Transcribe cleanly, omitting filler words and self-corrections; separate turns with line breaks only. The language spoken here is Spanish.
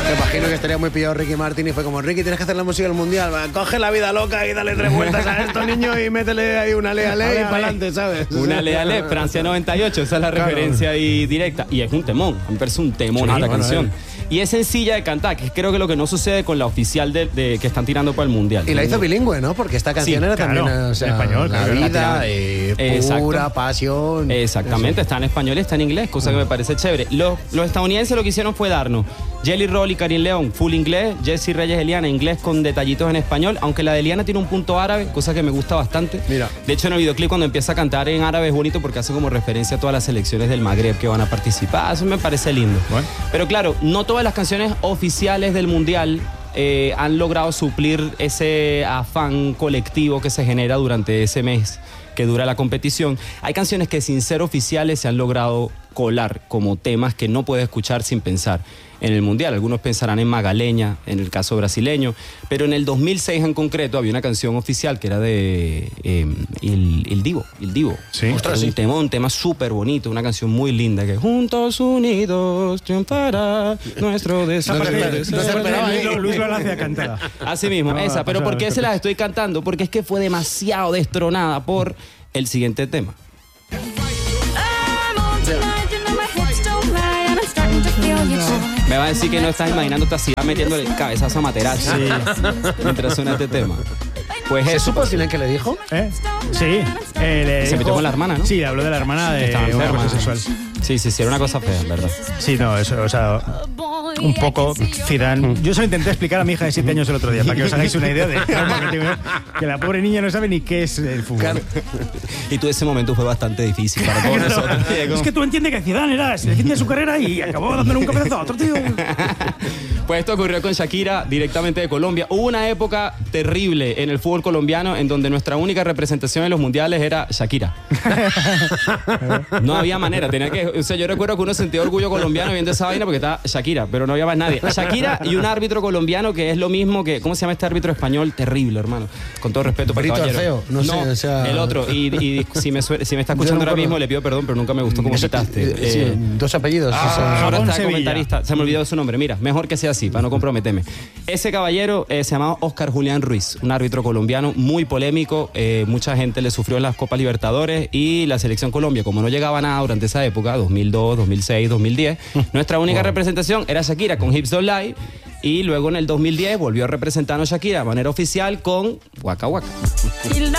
Me imagino que estaría muy pillado Ricky Martin y fue como, Ricky, tienes que hacer la música del mundial, va, coge la vida loca y dale 3 vueltas a esto, niño, y métele ahí una ale y para adelante, ¿sabes?
Una ale, Francia 98, esa es la referencia ahí directa. Y es un temón, a mí me parece un temón esta canción. Y es sencilla de cantar, que creo que lo que no sucede con la oficial de que están tirando para el mundial.
Y la hizo bilingüe, ¿no? Porque esta canción era también, o sea, en español, la vida, pura pasión.
Exactamente, está en español y está en inglés, cosa que me parece chévere. Los estadounidenses lo que hicieron fue darnos Jelly Roll y Karim León, full inglés, Jessy Reyes Eliana, inglés con detallitos en español, aunque la de Eliana tiene un punto árabe, cosa que me gusta bastante.
Mira.
De hecho, en el videoclip cuando empieza a cantar en árabe es bonito porque hace como referencia a todas las selecciones del Magreb que van a participar, eso me parece lindo. Bueno. Pero claro, no todas las canciones oficiales del Mundial han logrado suplir ese afán colectivo que se genera durante ese mes que dura la competición. Hay canciones que sin ser oficiales se han logrado colar como temas que no puedes escuchar sin pensar en el Mundial. Algunos pensarán en Magaleña, en el caso brasileño, pero en el 2006 en concreto había una canción oficial que era de El Divo.
Sí.
Ostras, un tema súper bonito, una canción muy linda que Juntos unidos triunfará nuestro deseo.
Luis lo hace cantada.
Así mismo, esa. Pero ¿por qué se las estoy cantando? Porque es que fue demasiado destronada por el siguiente tema. Me va a decir que no estás imaginando así metiéndole el cabezazo a Materazzi mientras suena este tema. Pues
¿Se
eso.
supo al final que le dijo?
Sí.
Se metió con la hermana, ¿no?
Sí, habló de la hermana de un abuso sexual.
Sí, era una cosa fea, ¿verdad?
Sí, no, eso, o sea, un poco Zidane. Yo se lo intenté explicar a mi hija de 7 años el otro día, para que os hagáis una idea de que la pobre niña no sabe ni qué es el fútbol.
Y tú ese momento fue bastante difícil para todos nosotros.
Es que tú entiendes que Zidane era el fin de su carrera y acabó dándole un cabezazo a otro tío.
Pues esto ocurrió con Shakira, directamente de Colombia. Hubo una época terrible en el fútbol colombiano en donde nuestra única representación en los mundiales era Shakira. No había manera, tenía que... O sea, yo recuerdo que uno sentía orgullo colombiano viendo esa vaina porque estaba Shakira, pero no había más nadie. Shakira y un árbitro colombiano que es lo mismo que... ¿Cómo se llama este árbitro español? Terrible, hermano. Con todo respeto para el caballero.
Feo, no sé, o sea...
el otro. Y si me está escuchando ahora mismo, le pido perdón, pero nunca me gustó cómo citaste.
Sí, 2 apellidos.
Ahora está de comentarista. Se me olvidó su nombre. Mira, mejor que sea así, para no comprometerme. Ese caballero se llamaba Oscar Julián Ruiz, un árbitro colombiano muy polémico. Mucha gente le sufrió en las Copas Libertadores y la selección Colombia, como no llegaba a nada durante esa época, 2002, 2006, 2010, nuestra única representación era Shakira con Hips Don't Lie, y luego en el 2010 volvió a representarnos Shakira de manera oficial con Waka Waka.